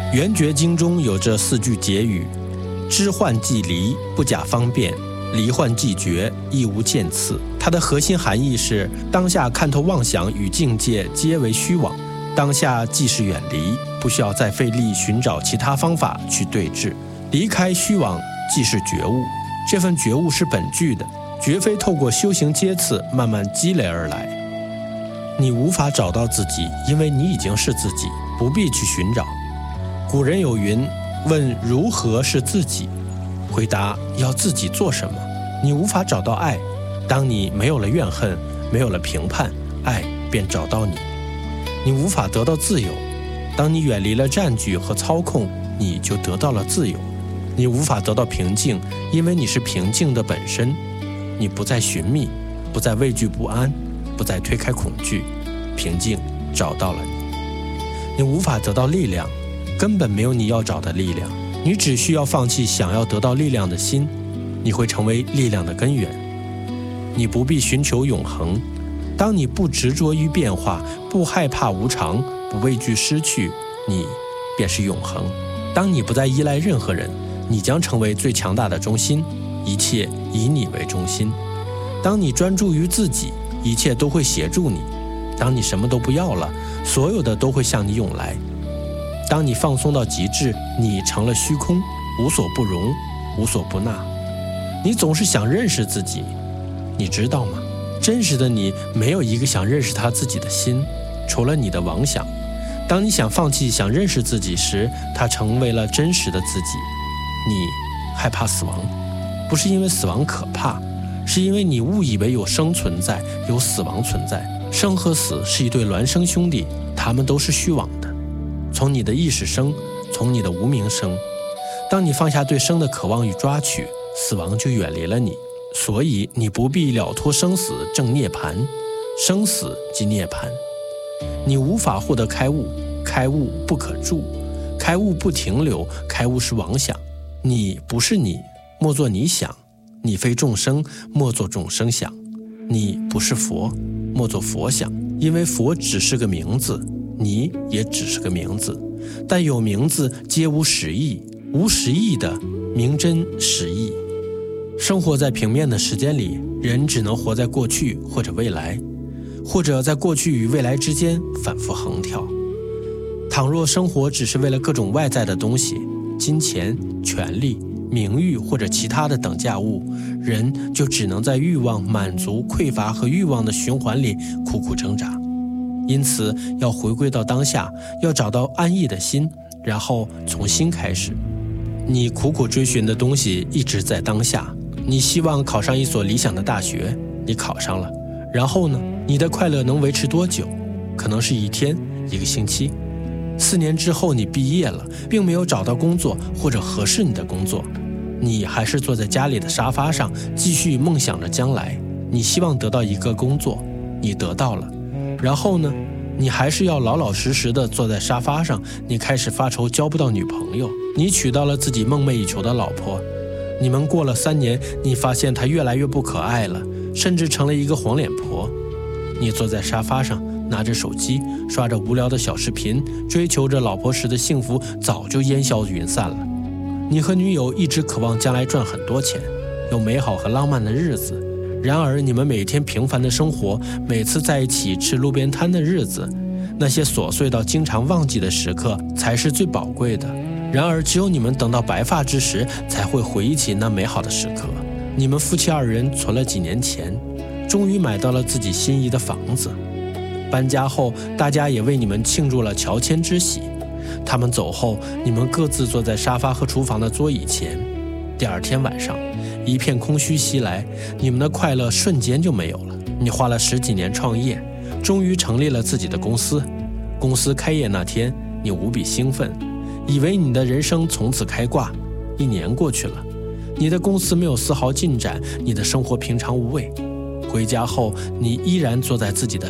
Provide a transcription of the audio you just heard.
圆觉经中有这4句结语：知幻即离，不假方便；离幻即觉，亦无见次。它的核心含义是：当下看透妄想与境界皆为虚妄，当下即是远离，不需要再费力寻找其他方法去对峙。离开虚妄即是觉悟，这份觉悟是本具的，绝非透过修行阶次慢慢积累而来。你无法找到自己，因为你已经是自己，不必去寻找。古人有云：问如何是自己，回答要自己做什么。你无法找到爱，当你没有了怨恨，没有了评判，爱便找到你。你无法得到自由，当你远离了占据和操控，你就得到了自由。你无法得到平静，因为你是平静的本身。你不再寻觅，不再畏惧不安，不再推开恐惧，平静找到了你。你无法得到力量，根本没有你要找的力量，你只需要放弃想要得到力量的心，你会成为力量的根源。你不必寻求永恒，当你不执着于变化，不害怕无常，不畏惧失去，你便是永恒。当你不再依赖任何人，你将成为最强大的中心，一切以你为中心。当你专注于自己，一切都会协助你。当你什么都不要了，所有的都会向你涌来。当你放松到极致，你成了虚空，无所不容，无所不纳。你总是想认识自己，你知道吗？真实的你没有一个想认识他自己的心，除了你的妄想。当你想放弃想认识自己时，它成为了真实的自己。你害怕死亡，不是因为死亡可怕，是因为你误以为有生存在，有死亡存在。生和死是一对孪生兄弟，他们都是虚妄的。从你的意识生，从你的无名生。当你放下对生的渴望与抓取，死亡就远离了你。所以你不必了脱生死正涅槃，生死即涅槃。你无法获得开悟，开悟不可住，开悟不停留，开悟是妄想。你不是你，莫作你想；你非众生，莫作众生想；你不是佛，莫作佛想。因为佛只是个名字，你也只是个名字，但有名字皆无实义，无实义的名真实义。生活在平面的时间里，人只能活在过去或者未来，或者在过去与未来之间反复横跳。倘若生活只是为了各种外在的东西，金钱、权力、名誉或者其他的等价物，人就只能在欲望、满足、匮乏和欲望的循环里苦苦挣扎。因此要回归到当下，要找到安逸的心，然后从心开始。你苦苦追寻的东西一直在当下。你希望考上一所理想的大学，你考上了，然后呢？你的快乐能维持多久？可能是1天、1个星期。4年之后你毕业了，并没有找到工作或者合适你的工作，你还是坐在家里的沙发上，继续梦想着将来。你希望得到一个工作，你得到了，然后呢？你还是要老老实实地坐在沙发上，你开始发愁交不到女朋友。你娶到了自己梦寐以求的老婆，你们过了3年，你发现她越来越不可爱了，甚至成了一个黄脸婆。你坐在沙发上，拿着手机，刷着无聊的小视频，追求着老婆时的幸福早就烟消云散了。你和女友一直渴望将来赚很多钱，有美好和浪漫的日子，然而你们每天平凡的生活，每次在一起吃路边摊的日子，那些琐碎到经常忘记的时刻才是最宝贵的。然而只有你们等到白发之时，才会回忆起那美好的时刻。你们夫妻2人存了几年钱，终于买到了自己心仪的房子。搬家后，大家也为你们庆祝了乔迁之喜。他们走后，你们各自坐在沙发和厨房的桌椅前。第2天晚上，一片空虚袭来，你们的快乐瞬间就没有了。你花了10几年创业，终于成立了自己的公司。公司开业那天，你无比兴奋，以为你的人生从此开挂。1年过去了，你的公司没有丝毫进展，你的生活平常无味。回家后，你依然坐在自己的